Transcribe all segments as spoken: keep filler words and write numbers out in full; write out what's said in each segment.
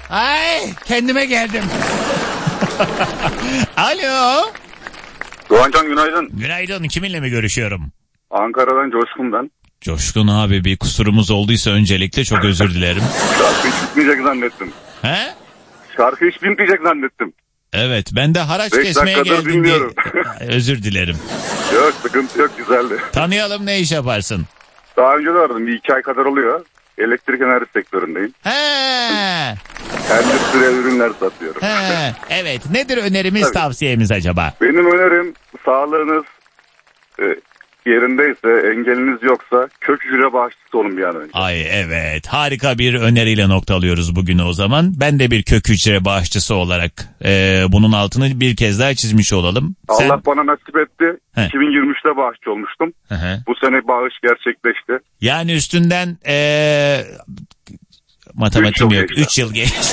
Ay kendime geldim. Alo. Doğancan günaydın. Günaydın. Kiminle mi görüşüyorum? Ankara'dan Coşkun ben. Coşkun abi, bir kusurumuz olduysa öncelikle çok özür dilerim. Şarkı hiç bitmeyecek zannettim. He? Şarkı hiç bitmeyecek zannettim. Evet, ben de haraç Beş kesmeye geldim dinliyorum. diye. Özür dilerim. Yok, sıkıntı yok, güzeldi. Tanıyalım, ne iş yaparsın? Daha önce de aradım, bir iki ay kadar oluyor. Elektrik enerji sektöründeyim. He. Endüstriyel ürünler satıyorum. He. Evet, nedir önerimiz, Tabii. tavsiyemiz acaba? Benim önerim, sağlığınız e, yerindeyse, engeliniz yoksa kök hücre bağışçısı olun bir an önce. Ay evet, harika bir öneriyle noktalıyoruz bugünü o zaman. Ben de bir kök hücre bağışçısı olarak e, bunun altını bir kez daha çizmiş olalım. Sen... Allah bana nasip etti. He. iki bin yirmi üçte bağışçı olmuştum. Hı hı. Bu sene bağış gerçekleşti. Yani üstünden e, matematiğim yok. üç yıl geçti.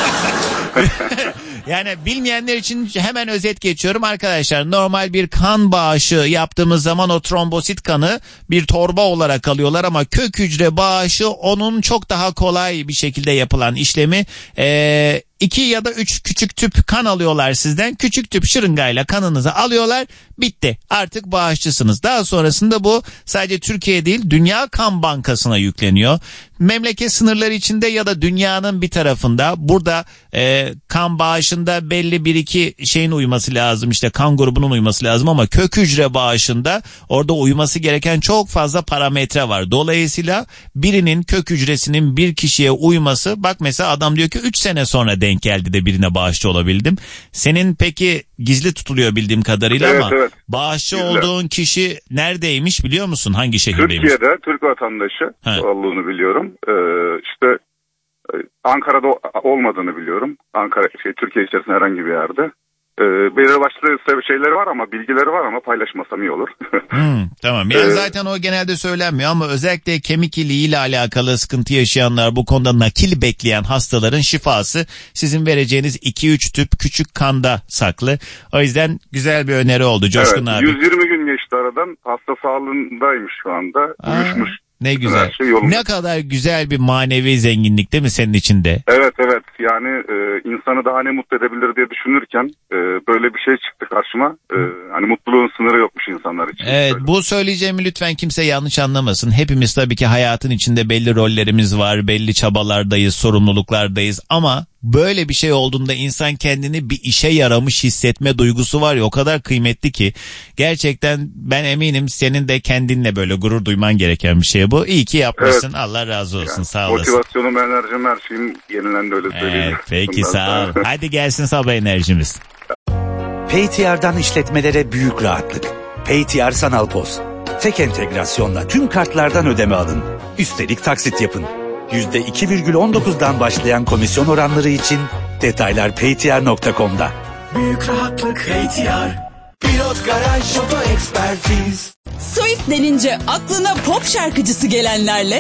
Yani bilmeyenler için hemen özet geçiyorum arkadaşlar. Normal bir kan bağışı yaptığımız zaman o trombosit kanı bir torba olarak alıyorlar ama kök hücre bağışı onun çok daha kolay bir şekilde yapılan işlemi. Ee, iki ya da üç küçük tüp kan alıyorlar sizden. Küçük tüp şırıngayla kanınızı alıyorlar. Bitti. Artık bağışçısınız. Daha sonrasında bu sadece Türkiye değil, Dünya Kan Bankası'na yükleniyor. Memleket sınırları içinde ya da dünyanın bir tarafında burada e, kan bağışında belli bir iki şeyin uyması lazım. İşte kan grubunun uyması lazım ama kök hücre bağışında orada uyması gereken çok fazla parametre var. Dolayısıyla birinin kök hücresinin bir kişiye uyması, bak mesela adam diyor ki üç sene sonra denk geldi de birine bağışçı olabildim. Senin peki gizli tutuluyor bildiğim kadarıyla, evet, ama evet. bağışçı Gizli. olduğun kişi neredeymiş biliyor musun? Hangi şehirdeymiş? Türkiye'de, Türk vatandaşı He. olduğunu biliyorum. Ee, işte e, Ankara'da olmadığını biliyorum. Ankara, şey, Türkiye içerisinde herhangi bir yerde. Ee, belirli başlı şeyleri var ama bilgileri var ama paylaşmasam iyi olur. Hmm, tamam. Yani Ee, zaten o genelde söylenmiyor ama özellikle kemik iliğiyle alakalı sıkıntı yaşayanlar, bu konuda nakil bekleyen hastaların şifası sizin vereceğiniz iki üç tüp küçük kanda saklı. O yüzden güzel bir öneri oldu Coşkun evet, abi. yüz yirmi gün geçti aradan. Hasta sağlığındaymış şu anda. Aa, Uyuşmuş. ne güzel. Şey ne kadar güzel bir manevi zenginlik değil mi senin içinde? Evet evet, yani e, insanı daha ne mutlu edebilir diye düşünürken e, böyle bir şey çıktı karşıma. E, hani mutluluğun sınırı yokmuş insanlar için. Evet, böyle. Bu söyleyeceğimi lütfen kimse yanlış anlamasın. Hepimiz tabii ki hayatın içinde belli rollerimiz var, belli çabalardayız, sorumluluklardayız ama böyle bir şey olduğunda insan kendini bir işe yaramış hissetme duygusu var ya, o kadar kıymetli ki. Gerçekten ben eminim senin de kendinle böyle gurur duyman gereken bir şey bu. İyi ki yapmışsın. Evet. Allah razı olsun. Yani, sağ olasın. Motivasyonum, enerjim, her şeyim yenilendi, öyle söyleyeyim. Evet, peki sağ ol. Hadi gelsin sabah enerjimiz. P T R'dan işletmelere büyük rahatlık. P T R Sanal Poz. Tek entegrasyonla tüm kartlardan ödeme alın. Üstelik taksit yapın. yüzde iki virgül on dokuzdan başlayan komisyon oranları için detaylar p t r nokta com'da. Büyük rahatlık P T R. Pilot Garaj Oto Ekspertiz. Swift denince aklına pop şarkıcısı gelenlerle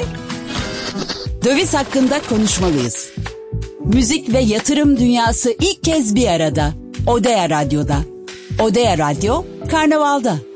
döviz hakkında konuşmalıyız. Müzik ve yatırım dünyası ilk kez bir arada. Odea Radyo'da. Odea Radyo, Karnaval'da.